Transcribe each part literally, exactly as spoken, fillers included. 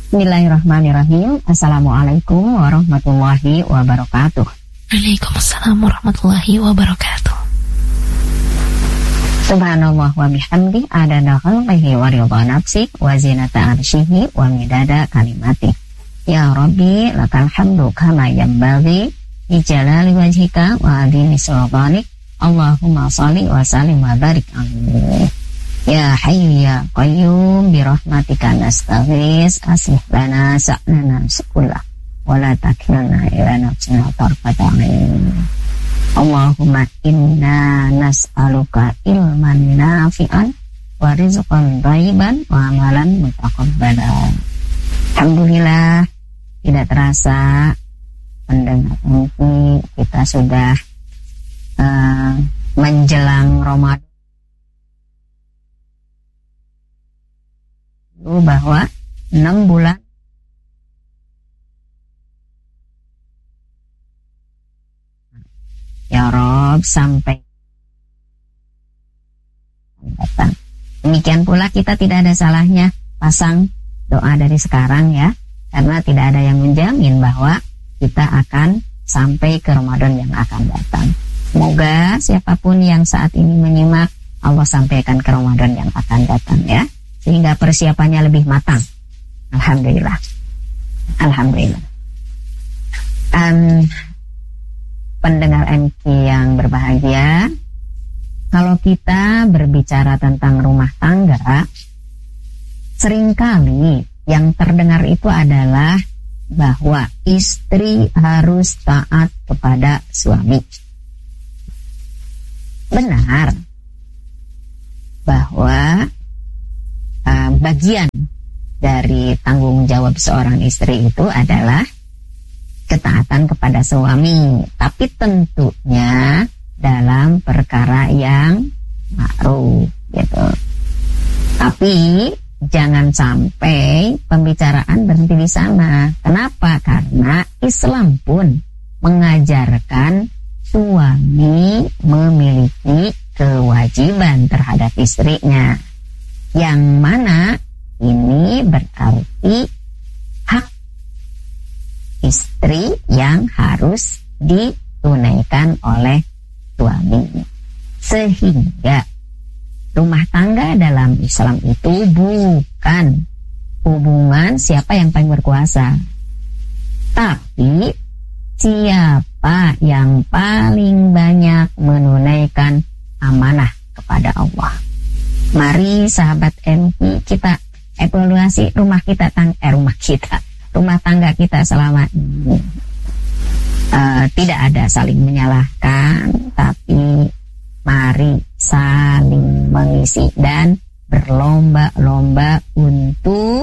Bismillahirrahmanirrahim. Assalamualaikum warahmatullahi wabarakatuh. Waalaikumsalam warahmatullahi wabarakatuh. Subhanallah wa bihamdi adada khalqihi wa ridha nafsi wa zinata arsyihi wa midada kalimati. Ya Rabbi lakal hamdu kama yanbaghi li jalali wajhika wa adhimi sultanik. Allahumma salli wa sallim wa barik alaihi. Ya Hayyu ya Qayyum bi rahmatika nastaghis aslih lana sa'nana sekullah wa la takilna ila nafsina tarfata ain. Allahumma inna nas'aluka ilman nafi'an wa rizqan thayyiban wa amalan mutaqabbalan. Alhamdulillah, tidak terasa pendengar ini kita sudah uh, menjelang Ramadan, bahwa enam bulan ya Rob sampai datang. Demikian pula kita tidak ada salahnya pasang doa dari sekarang ya, karena tidak ada yang menjamin bahwa kita akan sampai ke Ramadan yang akan datang. Semoga siapapun yang saat ini menyimak, Allah sampaikan ke Ramadan yang akan datang ya, sehingga persiapannya lebih matang. Alhamdulillah. Alhamdulillah. Um, pendengar M K yang berbahagia, kalau kita berbicara tentang rumah tangga, seringkali yang terdengar itu adalah bahwa istri harus taat kepada suami. Benar bahwa Uh, bagian dari tanggung jawab seorang istri itu adalah ketaatan kepada suami, tapi tentunya dalam perkara yang ma'ruf gitu. Tapi jangan sampai pembicaraan berhenti di sana. Kenapa? Karena Islam pun mengajarkan suami memiliki kewajiban terhadap istrinya, yang mana ini berarti hak istri yang harus ditunaikan oleh suami. Sehingga rumah tangga dalam Islam itu bukan hubungan siapa yang paling berkuasa, tapi siapa yang paling banyak menunaikan amanah kepada Allah. Mari sahabat M K kita evaluasi rumah kita tang eh rumah kita rumah tangga kita selama ini. Uh, tidak ada saling menyalahkan, tapi mari saling mengisi dan berlomba-lomba untuk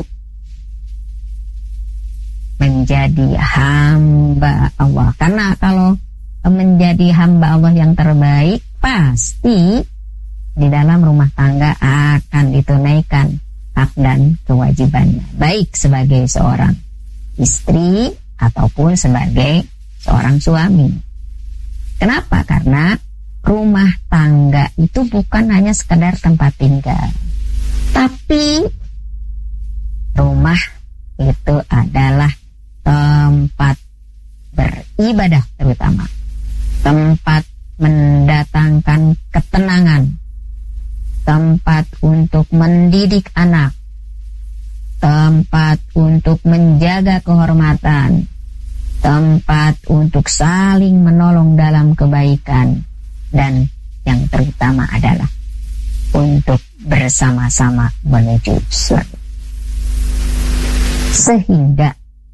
menjadi hamba Allah. Karena kalau menjadi hamba Allah yang terbaik, pasti di dalam rumah tangga akan ditunaikan hak dan kewajibannya, baik sebagai seorang istri ataupun sebagai seorang suami. Kenapa? Karena rumah tangga itu bukan hanya sekedar tempat tinggal, tapi rumah itu adalah tempat beribadah, terutama tempat mendatangkan ketenangan, tempat untuk mendidik anak, tempat untuk menjaga kehormatan, tempat untuk saling menolong dalam kebaikan, dan yang terutama adalah untuk bersama-sama menuju surga. Sehingga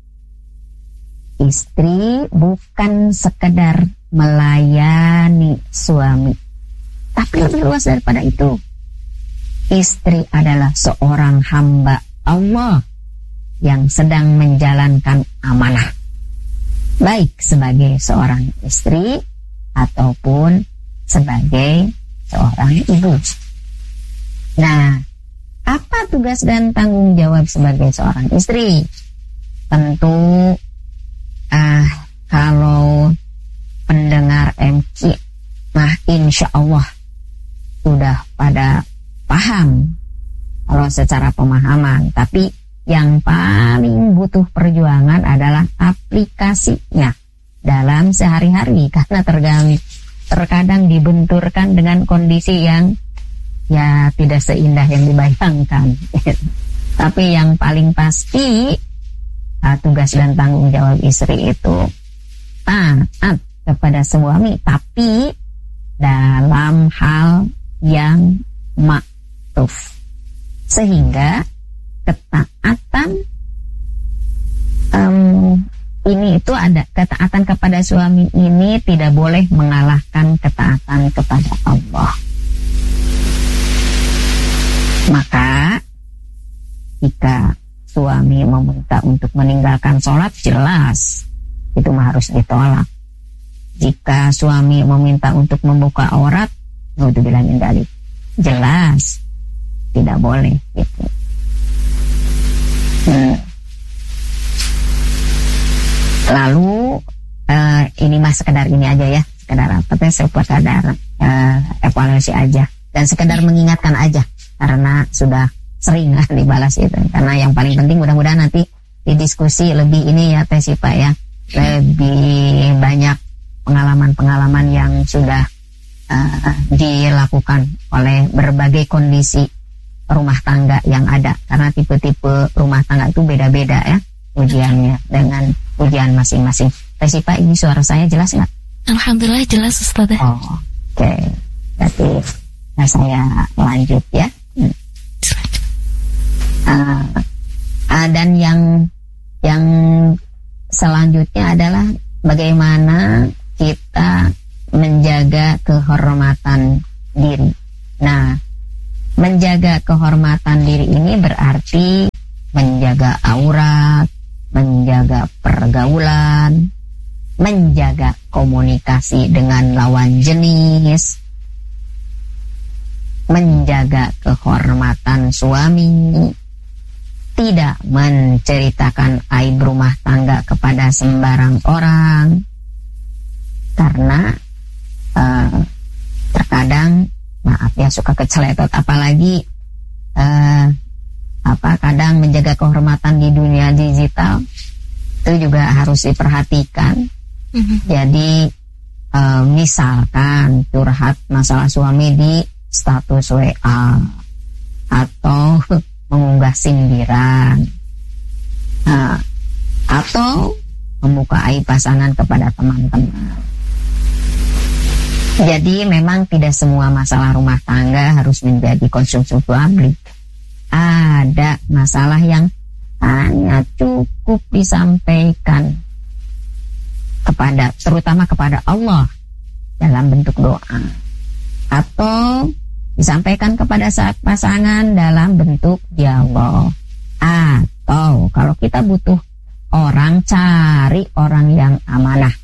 istri bukan sekedar melayani suami, tapi lebih luas daripada itu. Istri adalah seorang hamba Allah yang sedang menjalankan amanah, baik sebagai seorang istri ataupun sebagai seorang ibu. Nah, apa tugas dan tanggung jawab sebagai seorang istri? Tentu ah, kalau pendengar M K, nah insya Allah sudah pada paham kalau secara pemahaman, tapi yang paling butuh perjuangan adalah aplikasinya dalam sehari-hari, karena terkadang, terkadang dibenturkan dengan kondisi yang ya tidak seindah yang dibayangkan. Tapi yang paling pasti uh, tugas dan tanggung jawab istri itu taat kepada suami, tapi dalam hal yang ma'ruf, sehingga ketaatan um, ini itu ada ketaatan kepada suami ini tidak boleh mengalahkan ketaatan kepada Allah. Maka jika suami meminta untuk meninggalkan sholat, jelas itu mah harus ditolak. Jika suami meminta untuk membuka aurat, naudzubillah min dzalik, jelas tidak boleh gitu. Hmm. Lalu uh, ini mah sekedar ini aja ya, sekedar apa teh sekedar uh, evaluasi aja dan sekedar mengingatkan aja, karena sudah sering lah dibalas itu. Karena yang paling penting mudah-mudahan nanti di diskusi lebih ini ya Teh Sipa ya, lebih banyak pengalaman-pengalaman yang sudah uh, dilakukan oleh berbagai kondisi rumah tangga yang ada, karena tipe-tipe rumah tangga itu beda-beda ya ujiannya dengan ujian masing-masing. Teh Sipa, ini suara saya jelas nggak? Alhamdulillah jelas Ustazah. Oh, oke, okay. Berarti nah saya lanjut ya. Hmm. Uh, uh, dan yang yang selanjutnya adalah bagaimana kita menjaga kehormatan diri. Nah, menjaga kehormatan diri ini berarti menjaga aurat, menjaga pergaulan, menjaga komunikasi dengan lawan jenis, menjaga kehormatan suami, tidak menceritakan aib rumah tangga kepada sembarang orang, karena uh, terkadang maaf ya suka keceletot, apalagi uh, apa kadang menjaga kehormatan di dunia digital itu juga harus diperhatikan. Mm-hmm. Jadi uh, misalkan curhat masalah suami di status W A atau mengunggah sindiran, uh, atau membuka aib pasangan kepada teman-teman. Jadi memang tidak semua masalah rumah tangga harus menjadi konsumsi publik. Ada masalah yang hanya cukup disampaikan kepada, terutama kepada Allah dalam bentuk doa, atau disampaikan kepada saat pasangan dalam bentuk dialog, atau kalau kita butuh orang, cari orang yang amanah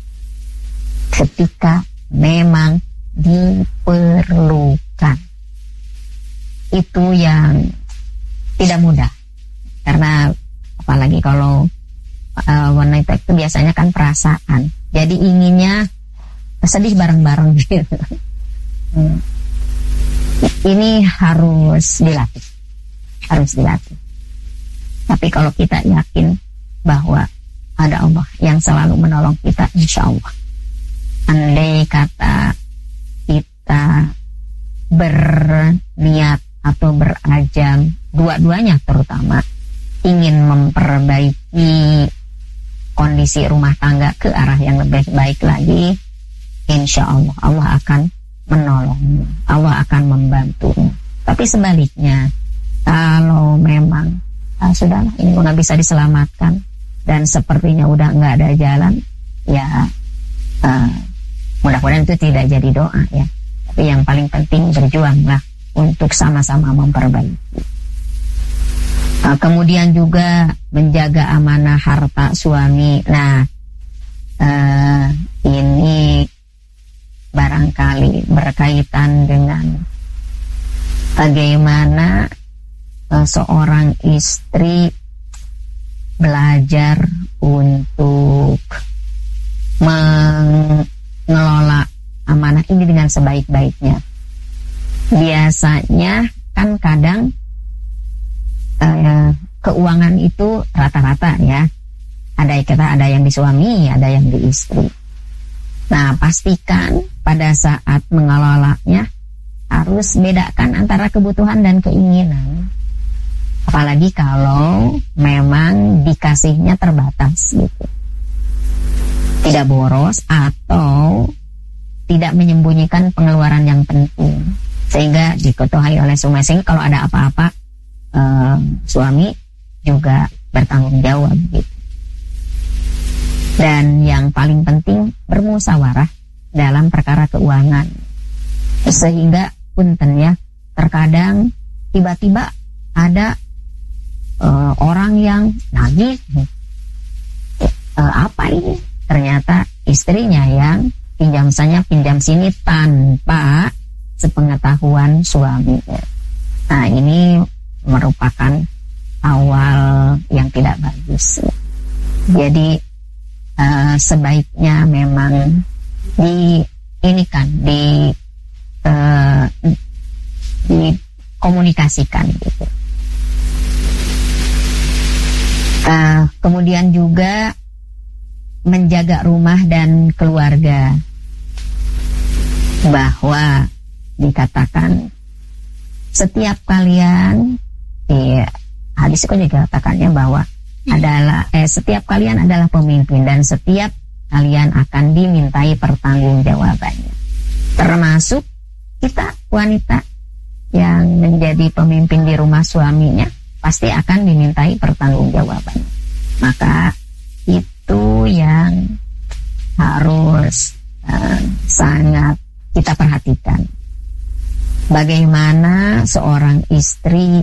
ketika memang diperlukan. Itu yang tidak mudah, karena apalagi kalau uh, wanita itu biasanya kan perasaan, jadi inginnya sedih bareng-bareng gitu. hmm. Ini harus dilatih, harus dilatih. Tapi kalau kita yakin bahwa ada Allah yang selalu menolong kita, insya Allah. Andai kata kita berniat atau berazam, dua-duanya terutama, ingin memperbaiki kondisi rumah tangga ke arah yang lebih baik lagi, insya Allah Allah akan menolongmu, Allah akan membantumu. Tapi sebaliknya, kalau memang ah, sudahlah ini nggak bisa diselamatkan dan sepertinya udah nggak ada jalan, ya uh, mudah-mudahan itu tidak jadi doa ya. Tapi yang paling penting berjuanglah untuk sama-sama memperbaiki. Uh, kemudian juga menjaga amanah harta suami. Nah, uh, ini barangkali berkaitan dengan bagaimana uh, seorang istri belajar untuk mengelola amanah ini dengan sebaik-baiknya. Biasanya kan kadang uh, keuangan itu rata-rata ya. Ada kita ada yang di suami, ada yang di istri. Nah, pastikan pada saat mengelolanya harus bedakan antara kebutuhan dan keinginan. Apalagi kalau memang dikasihnya terbatas gitu. Tidak boros atau tidak menyembunyikan pengeluaran yang penting. Sehingga diketahui oleh suami, sehingga kalau ada apa-apa eh, suami juga bertanggung jawab gitu. Dan yang paling penting bermusyawarah dalam perkara keuangan. Sehingga punten ya, terkadang tiba-tiba ada uh, orang yang nagih, uh, apa ini? Ternyata istrinya yang pinjam sana pinjam sini tanpa sepengetahuan suaminya. Nah, ini merupakan awal yang tidak bagus. Jadi uh, sebaiknya memang di ini kan di uh, dikomunikasikan gitu. Uh, kemudian juga menjaga rumah dan keluarga, bahwa dikatakan setiap kalian di hadis itu juga katakannya bahwa adalah eh, setiap kalian adalah pemimpin dan setiap kalian akan dimintai pertanggungjawabannya, termasuk kita wanita yang menjadi pemimpin di rumah suaminya pasti akan dimintai pertanggungjawaban. Maka itu yang harus uh, sangat kita perhatikan. Bagaimana seorang istri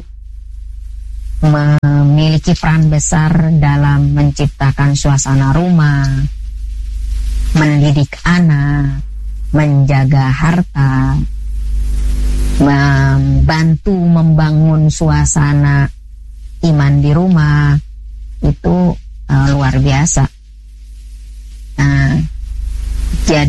memiliki peran besar dalam menciptakan suasana rumah, mendidik anak, menjaga harta, membantu membangun suasana iman di rumah, itu uh, luar biasa.